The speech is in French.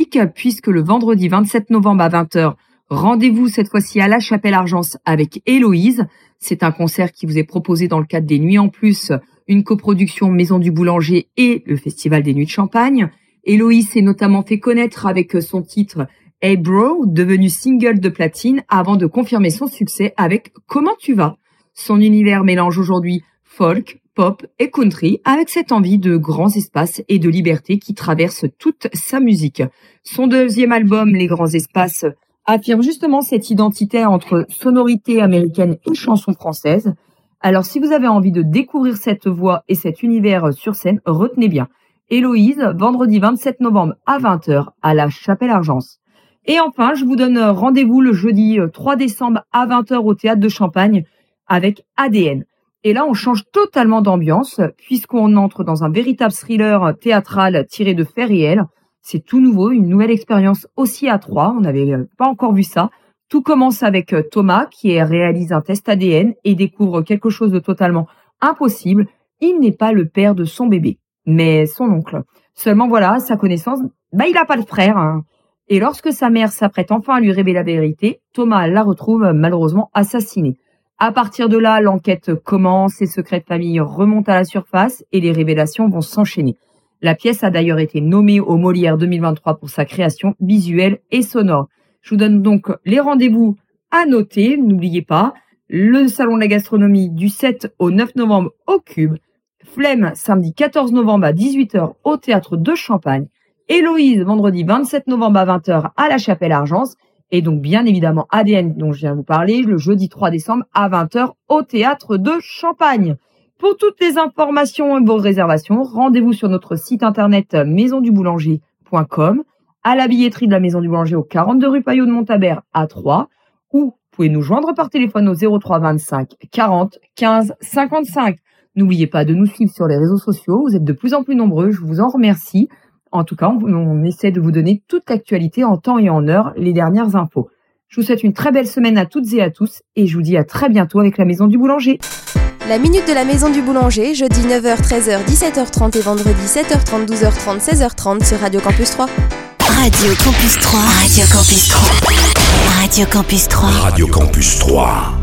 musique, puisque le vendredi 27 novembre à 20h, rendez-vous cette fois-ci à la Chapelle-Argence avec Héloïse. C'est un concert qui vous est proposé dans le cadre des Nuits en Plus, une coproduction Maison du Boulanger et le Festival des Nuits de Champagne. Héloïse s'est notamment fait connaître avec son titre Hey Bro, devenu single de platine avant de confirmer son succès avec Comment tu vas. Son univers mélange aujourd'hui folk, pop et country avec cette envie de grands espaces et de liberté qui traverse toute sa musique. Son deuxième album, Les Grands Espaces, affirme justement cette identité entre sonorité américaine et chanson française. Alors si vous avez envie de découvrir cette voix et cet univers sur scène, retenez bien. Héloïse, vendredi 27 novembre à 20h à la Chapelle-Argence. Et enfin, je vous donne rendez-vous le jeudi 3 décembre à 20h au Théâtre de Champagne avec ADN. Et là, on change totalement d'ambiance puisqu'on entre dans un véritable thriller théâtral tiré de faits réels. C'est tout nouveau, une nouvelle expérience aussi à trois. On n'avait pas encore vu ça. Tout commence avec Thomas qui réalise un test ADN et découvre quelque chose de totalement impossible. Il n'est pas le père de son bébé, mais son oncle. Seulement voilà, à sa connaissance, il n'a pas de frère. Hein. Et lorsque sa mère s'apprête enfin à lui révéler la vérité, Thomas la retrouve malheureusement assassinée. À partir de là, l'enquête commence, ses secrets de famille remontent à la surface et les révélations vont s'enchaîner. La pièce a d'ailleurs été nommée au Molière 2023 pour sa création visuelle et sonore. Je vous donne donc les rendez-vous à noter. N'oubliez pas, le Salon de la Gastronomie du 7 au 9 novembre au Cube. Flemme, samedi 14 novembre à 18h au Théâtre de Champagne. Héloïse, vendredi 27 novembre à 20h à la Chapelle-Argence. Et donc, bien évidemment, ADN dont je viens de vous parler, le jeudi 3 décembre à 20h au Théâtre de Champagne. Pour toutes les informations et vos réservations, rendez-vous sur notre site internet maisonduboulanger.com, à la billetterie de la Maison du Boulanger au 42 rue Payot de Montabert à 3, ou vous pouvez nous joindre par téléphone au 03 25 40 15 55. N'oubliez pas de nous suivre sur les réseaux sociaux, vous êtes de plus en plus nombreux, je vous en remercie. En tout cas, on essaie de vous donner toute l'actualité en temps et en heure, les dernières infos. Je vous souhaite une très belle semaine à toutes et à tous, et je vous dis à très bientôt avec la Maison du Boulanger. La Minute de la Maison du Boulanger, jeudi 9h, 13h, 17h30 et vendredi 7h30, 12h30, 16h30 sur Radio Campus 3. Radio Campus 3. Radio Campus 3. Radio Campus 3. Radio Campus 3.